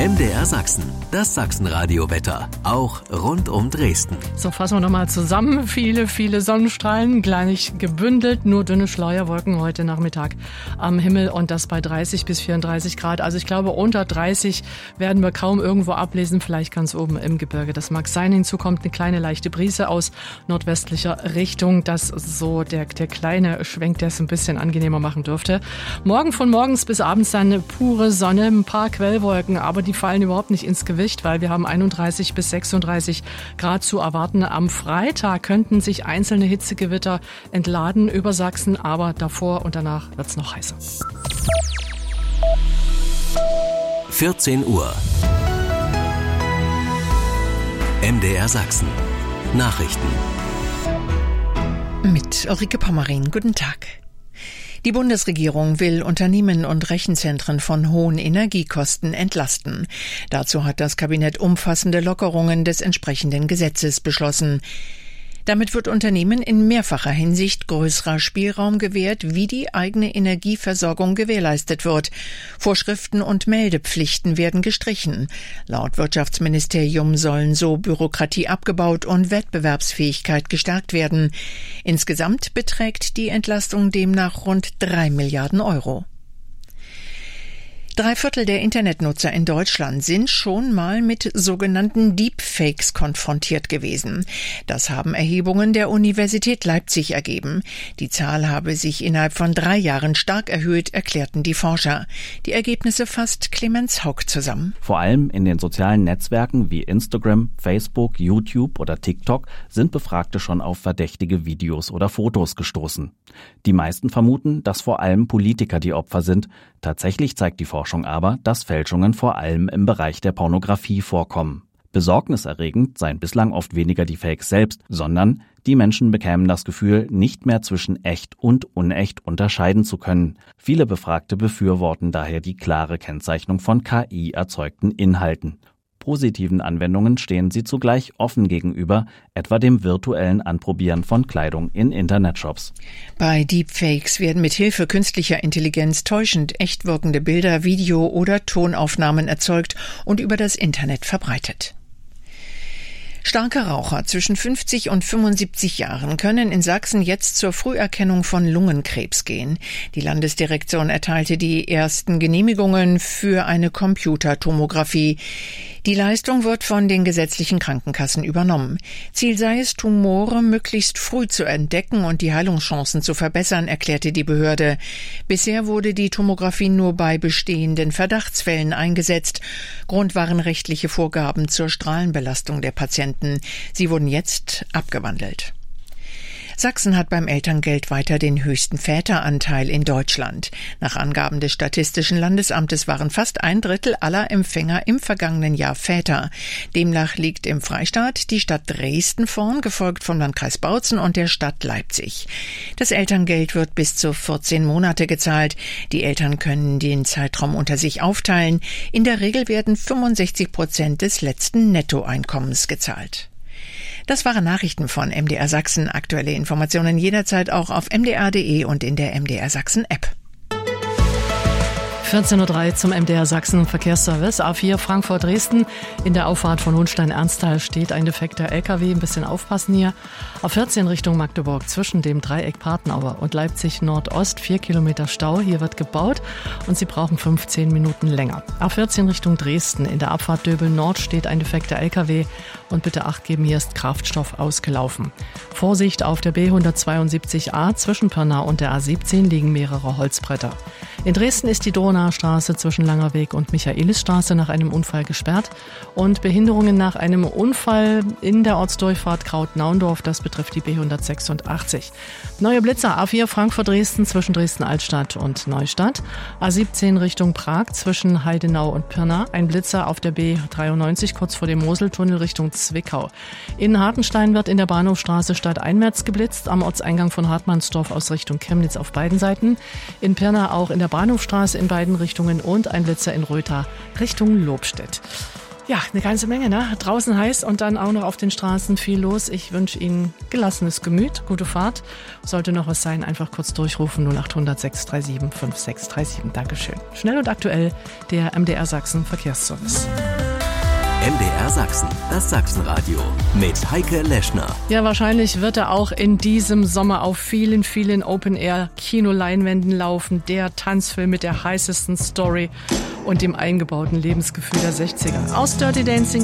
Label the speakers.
Speaker 1: MDR Sachsen, das Sachsenradio-Wetter, auch rund um Dresden.
Speaker 2: So, fassen wir nochmal zusammen. Viele Sonnenstrahlen, gleich gebündelt, nur dünne Schleierwolken heute Nachmittag am Himmel und das bei 30 bis 34 Grad. Also ich glaube, unter 30 werden wir kaum irgendwo ablesen, vielleicht ganz oben im Gebirge. Das mag sein. Hinzu kommt eine kleine leichte Brise aus nordwestlicher Richtung. Das so der kleine Schwenk, der es ein bisschen angenehmer machen dürfte. Morgen von morgens bis abends dann eine pure Sonne, ein paar Quellwolken, aber die fallen überhaupt nicht ins Gewicht, weil wir haben 31 bis 36 Grad zu erwarten. Am Freitag könnten sich einzelne Hitzegewitter entladen über Sachsen, aber davor und danach wird es noch heißer.
Speaker 1: 14 Uhr. MDR Sachsen. Nachrichten.
Speaker 3: Mit Ulrike Pommerin. Guten Tag. Die Bundesregierung will Unternehmen und Rechenzentren von hohen Energiekosten entlasten. Dazu hat das Kabinett umfassende Lockerungen des entsprechenden Gesetzes beschlossen. Damit wird Unternehmen in mehrfacher Hinsicht größerer Spielraum gewährt, wie die eigene Energieversorgung gewährleistet wird. Vorschriften und Meldepflichten werden gestrichen. Laut Wirtschaftsministerium sollen so Bürokratie abgebaut und Wettbewerbsfähigkeit gestärkt werden. Insgesamt beträgt die Entlastung demnach rund 3 Milliarden Euro. 3/4 der Internetnutzer in Deutschland sind schon mal mit sogenannten Deepfakes konfrontiert gewesen. Das haben Erhebungen der Universität Leipzig ergeben. Die Zahl habe sich innerhalb von 3 Jahren stark erhöht, erklärten die Forscher. Die Ergebnisse fasst Clemens Haug zusammen.
Speaker 4: Vor allem in den sozialen Netzwerken wie Instagram, Facebook, YouTube oder TikTok sind Befragte schon auf verdächtige Videos oder Fotos gestoßen. Die meisten vermuten, dass vor allem Politiker die Opfer sind. Tatsächlich zeigt die Forschung aber, dass Fälschungen vor allem im Bereich der Pornografie vorkommen. Besorgniserregend seien bislang oft weniger die Fakes selbst, sondern die Menschen bekämen das Gefühl, nicht mehr zwischen echt und unecht unterscheiden zu können. Viele Befragte befürworten daher die klare Kennzeichnung von KI-erzeugten Inhalten. Positiven Anwendungen stehen sie zugleich offen gegenüber, etwa dem virtuellen Anprobieren von Kleidung in Internetshops.
Speaker 3: Bei Deepfakes werden mit Hilfe künstlicher Intelligenz täuschend echt wirkende Bilder, Video- oder Tonaufnahmen erzeugt und über das Internet verbreitet. Starke Raucher zwischen 50 und 75 Jahren können in Sachsen jetzt zur Früherkennung von Lungenkrebs gehen. Die Landesdirektion erteilte die ersten Genehmigungen für eine Computertomographie. Die Leistung wird von den gesetzlichen Krankenkassen übernommen. Ziel sei es, Tumore möglichst früh zu entdecken und die Heilungschancen zu verbessern, erklärte die Behörde. Bisher wurde die Tomographie nur bei bestehenden Verdachtsfällen eingesetzt. Grund waren rechtliche Vorgaben zur Strahlenbelastung der Patienten. Sie wurden jetzt abgewandelt. Sachsen hat beim Elterngeld weiter den höchsten Väteranteil in Deutschland. Nach Angaben des Statistischen Landesamtes waren fast 1/3 aller Empfänger im vergangenen Jahr Väter. Demnach liegt im Freistaat die Stadt Dresden vorn, gefolgt vom Landkreis Bautzen und der Stadt Leipzig. Das Elterngeld wird bis zu 14 Monate gezahlt. Die Eltern können den Zeitraum unter sich aufteilen. In der Regel werden 65% des letzten Nettoeinkommens gezahlt. Das waren Nachrichten von MDR Sachsen. Aktuelle Informationen jederzeit auch auf mdr.de und in der MDR Sachsen App.
Speaker 2: 14:03 Uhr zum MDR Sachsen Verkehrsservice. A4 Frankfurt-Dresden. In der Auffahrt von Hohenstein-Ernsthal steht ein defekter LKW. Ein bisschen aufpassen hier. A14 Richtung Magdeburg zwischen dem Dreieck Partnauer und Leipzig Nordost 4 Kilometer Stau. Hier wird gebaut und Sie brauchen 15 Minuten länger. A14 Richtung Dresden. In der Abfahrt Döbel Nord steht ein defekter LKW. Und bitte Acht geben, hier ist Kraftstoff ausgelaufen. Vorsicht auf der B172a zwischen Pirna und der A17 liegen mehrere Holzbretter. In Dresden ist die Donaustraße zwischen Langerweg und Michaelisstraße nach einem Unfall gesperrt. Und Behinderungen nach einem Unfall in der Ortsdurchfahrt Kraut-Naundorf, das betrifft die B186. Neue Blitzer, A4 Frankfurt-Dresden zwischen Dresden-Altstadt und Neustadt. A17 Richtung Prag zwischen Heidenau und Pirna. Ein Blitzer auf der B93 kurz vor dem Moseltunnel Richtung Zwickau. In Hartenstein wird in der Bahnhofstraße stadteinwärts geblitzt, am Ortseingang von Hartmannsdorf aus Richtung Chemnitz auf beiden Seiten. In Pirna auch in der Bahnhofstraße in beiden Richtungen und ein Blitzer in Rötha Richtung Lobstedt. Ja, eine ganze Menge, ne? Draußen heiß und dann auch noch auf den Straßen viel los. Ich wünsche Ihnen gelassenes Gemüt, gute Fahrt. Sollte noch was sein, einfach kurz durchrufen 0800 637 5637. Dankeschön. Schnell und aktuell, der MDR Sachsen Verkehrsservice.
Speaker 1: MDR Sachsen, das Sachsenradio mit Heike Leschner.
Speaker 2: Ja, wahrscheinlich wird er auch in diesem Sommer auf vielen, vielen Open-Air-Kinoleinwänden laufen. Der Tanzfilm mit der heißesten Story und dem eingebauten Lebensgefühl der 60er. Aus Dirty Dancing